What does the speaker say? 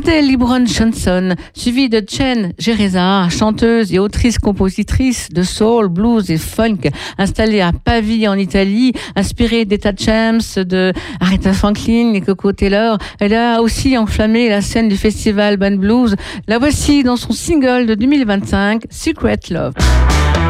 C'était Libron Johnson, suivi de Chen Gereza, chanteuse et autrice-compositrice de soul, blues et funk, installée à Pavie en Italie, inspirée d'Etta James, de Aretha Franklin et Coco Taylor. Elle a aussi enflammé la scène du festival Band Blues. La voici dans son single de 2025, Secret Love.